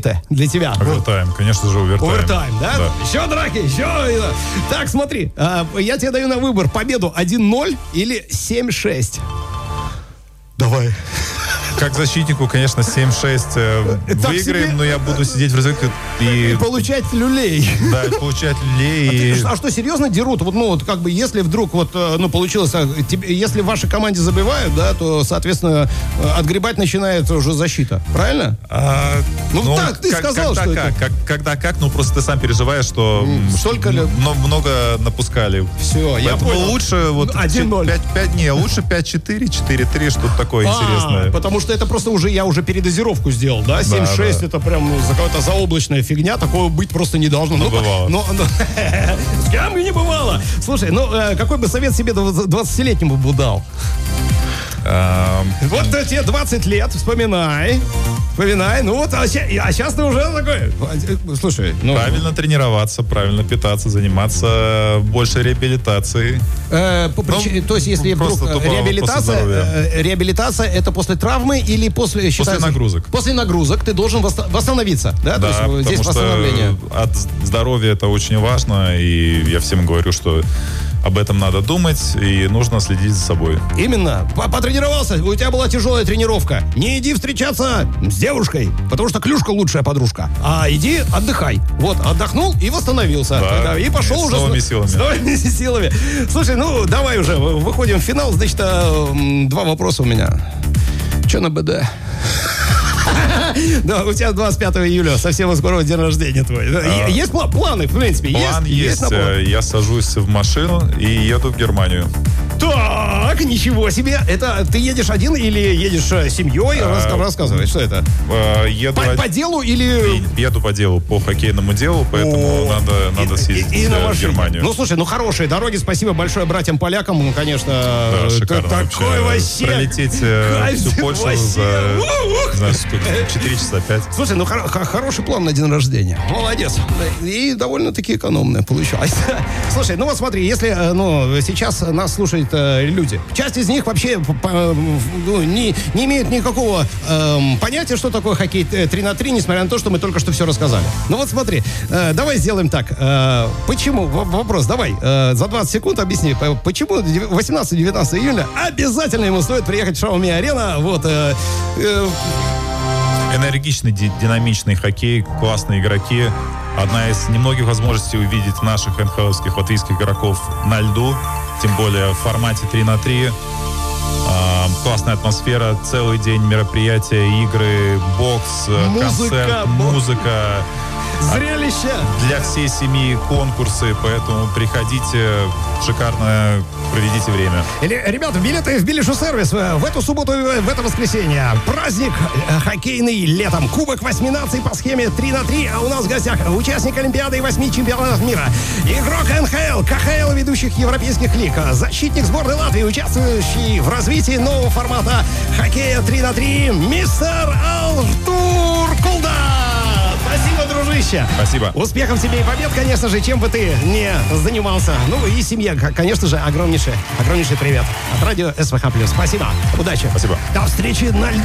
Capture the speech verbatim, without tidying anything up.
защита для тебя? Овертайм, конечно же, овертайм. Овертайм, да? Да. Еще драки, еще... Так, смотри, я тебе даю на выбор победу один ноль или семь шесть. Давай. Как защитнику, конечно, семь шесть э, выиграем, себе... но я буду сидеть в разведке и... и получать люлей. Да, и получать люлей. А, и... ты, а что, серьезно дерут? Вот, ну, вот, как бы, если вдруг, вот, ну, получилось, тебе, если в вашей команде забивают, да, то, соответственно, отгребать начинает уже защита. Правильно? А, ну, ну, так, ты как, сказал, когда что как, это... как, когда как, ну, просто ты сам переживаешь, что Столько ли... много напускали. Все, я поэтому понял. лучше вот один ноль. пять пять, не, лучше пять четыре, четыре три, что-то такое а, интересное. Потому что это просто уже, я уже передозировку сделал, да? семь шесть да, да. Это прям ну, какая-то заоблачная фигня, такого быть просто не должно. Ну, ну бывало. Ну, ну, с кем не бывало. Слушай, ну, какой бы совет себе двадцатилетнему бы дал? Вот тебе двадцать лет, вспоминай. Вспоминай, ну вот, а, а сейчас ты уже такой... Слушай, ну... Правильно тренироваться, правильно питаться, заниматься больше реабилитацией. Э, по, ну, то есть, если вдруг реабилитация, э, реабилитация это после травмы или после... После нагрузок. После нагрузок ты должен восстановиться, да? Да, то есть, здесь восстановление. От здоровья это очень важно, и я всем говорю, что об этом надо думать, и нужно следить за собой. Именно. Потренировался, у тебя была тяжелая тренировка. Не иди встречаться с девушкой, потому что клюшка лучшая подружка. А иди отдыхай. Вот, отдохнул и восстановился. Да, и пошел и уже... С новыми силами. С новыми силами. Слушай, ну, давай уже, выходим в финал. Значит, два вопроса у меня. Че на БД? Да, у тебя двадцать пятого июля, совсем скоро день рождения твой. А, есть пла- планы, в принципе? План есть. есть я сажусь в машину и еду в Германию. Так, ничего себе. Это ты едешь один или едешь с семьей? А, Рассказывай, что это? А, еду по, по делу или... Еду по делу, по хоккейному делу, поэтому О, надо, надо и, съездить и, и в Германию. Ну, слушай, ну хорошие дороги, спасибо большое братьям-полякам, ну, конечно. Да, шикарно такой вообще. Пролететь всю Польшу за, знаешь, четыре часа пять. Слушай, ну хор- хороший план на день рождения. Молодец. И довольно-таки экономное получалось. Слушай, ну вот смотри, если ну, сейчас нас слушают э, люди, часть из них вообще по, ну, не, не имеют никакого э, понятия, что такое хоккей три на три, несмотря на то, что мы только что все рассказали. Ну вот смотри, э, давай сделаем так. Э, почему? Вопрос, давай, э, за двадцать секунд объясни, почему восемнадцатого-девятнадцатого июля обязательно ему стоит приехать в Xiaomi Arena, вот, э, э, энергичный, ди- динамичный хоккей, классные игроки. Одна из немногих возможностей увидеть наших эн ха эловских латвийских игроков на льду, тем более в формате три на три. А, классная атмосфера, целый день мероприятия, игры, бокс, музыка, концерт, музыка. Зрелище! Для всей семьи конкурсы, поэтому приходите, шикарно проведите время. Ребята, билеты в Билишу-сервис в эту субботу и в это воскресенье. Праздник хоккейный летом. Кубок восьми наций по схеме три на три. А у нас в гостях участник Олимпиады и восьми чемпионатов мира. Игрок эн ха эл, ка ха эл ведущих европейских лиг. Защитник сборной Латвии, участвующий в развитии нового формата хоккея три на три. Мистер Артур Кулда. Спасибо, дружище. Спасибо. Успехов тебе и побед, конечно же, чем бы ты не занимался. Ну и семье, конечно же, огромнейший, огромнейший привет от радио эс вэ ха плюс. Спасибо. Удачи. Спасибо. До встречи на льду.